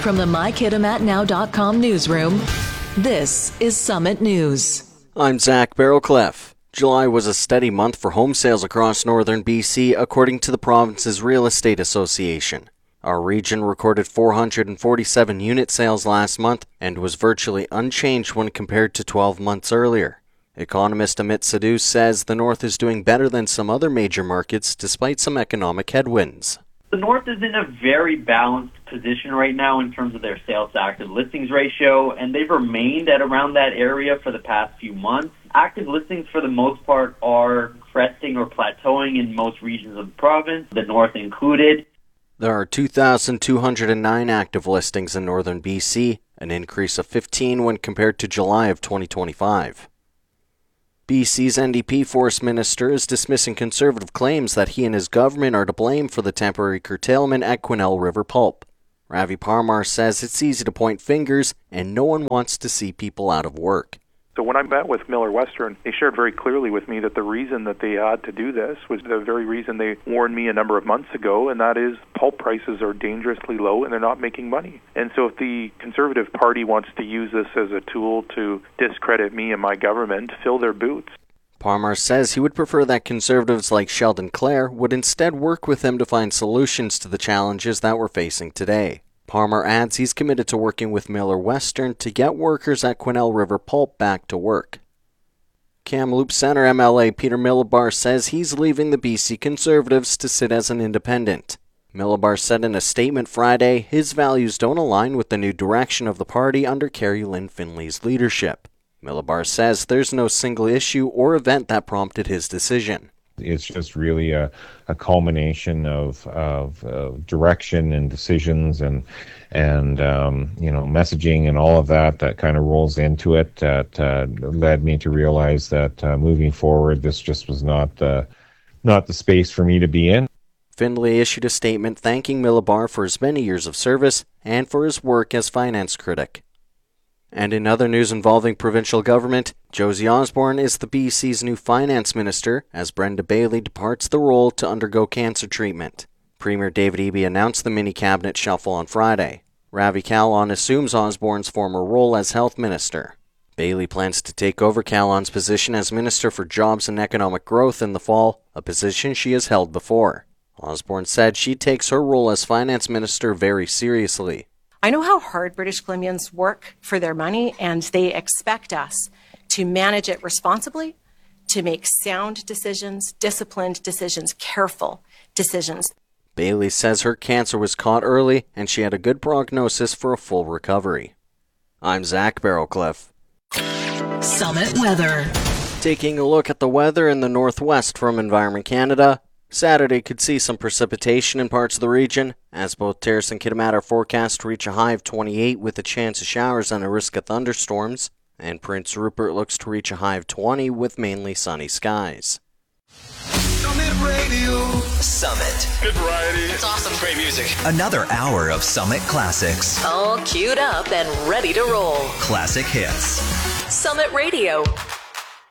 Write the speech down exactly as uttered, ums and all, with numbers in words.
From the my kitimat now dot com newsroom, this is Summit News. I'm Zach Barrowcliff. July was a steady month for home sales across northern B C, according to the province's Real Estate Association. Our region recorded four hundred forty-seven unit sales last month and was virtually unchanged when compared to twelve months earlier. Economist Amit Sidhu says the North is doing better than some other major markets despite some economic headwinds. The North is in a very balanced position right now in terms of their sales to active listings ratio, and they've remained at around that area for the past few months. Active listings, for the most part, are cresting or plateauing in most regions of the province, the North included. There are two thousand two hundred nine active listings in northern B C, an increase of fifteen when compared to July of twenty twenty-five. B C's N D P Forest Minister is dismissing Conservative claims that he and his government are to blame for the temporary curtailment at Quesnel River Pulp. Ravi Parmar says it's easy to point fingers and no one wants to see people out of work. So when I met with Miller Western, they shared very clearly with me that the reason that they had to do this was the very reason they warned me a number of months ago, and that is pulp prices are dangerously low and they're not making money. And so if the Conservative Party wants to use this as a tool to discredit me and my government, fill their boots. Parmar says he would prefer that Conservatives like Sheldon Clare would instead work with him to find solutions to the challenges that we're facing today. Parmar adds he's committed to working with Miller Western to get workers at Quesnel River Pulp back to work. Kamloops Centre M L A Peter Millibar says he's leaving the B C Conservatives to sit as an independent. Millibar said in a statement Friday his values don't align with the new direction of the party under Carrie Lynn Finley's leadership. Millibar says there's no single issue or event that prompted his decision. It's just really a, a culmination of, of uh, direction and decisions and and um, you know messaging and all of that that kind of rolls into it that uh, led me to realize that uh, moving forward, this just was not the not the space for me to be in. Finley issued a statement thanking Millibar for his many years of service and for his work as finance critic. And in other news involving provincial government, Josie Osborne is the B C's new finance minister as Brenda Bailey departs the role to undergo cancer treatment. Premier David Eby announced the mini-cabinet shuffle on Friday. Ravi Kahlon assumes Osborne's former role as health minister. Bailey plans to take over Kahlon's position as Minister for Jobs and Economic Growth in the fall, a position she has held before. Osborne said she takes her role as finance minister very seriously. I know how hard British Columbians work for their money, and they expect us to manage it responsibly, to make sound decisions, disciplined decisions, careful decisions. Bailey says her cancer was caught early, and she had a good prognosis for a full recovery. I'm Zach Barrowcliff. Summit Weather. Taking a look at the weather in the northwest from Environment Canada. Saturday could see some precipitation in parts of the region, as both Terrace and Kitimat are forecast to reach a high of twenty-eight with a chance of showers and a risk of thunderstorms, and Prince Rupert looks to reach a high of twenty with mainly sunny skies. Summit Radio. Summit. Good variety. It's awesome. Great music. Another hour of Summit classics. All queued up and ready to roll. Classic hits. Summit Radio.